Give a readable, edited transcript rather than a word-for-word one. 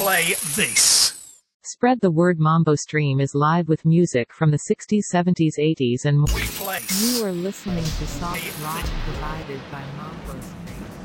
play this. Spread the Word Mambo Stream is live with music from the 60s, 70s, 80s and more. We play. You are listening to soft rock provided by Mambo Stream.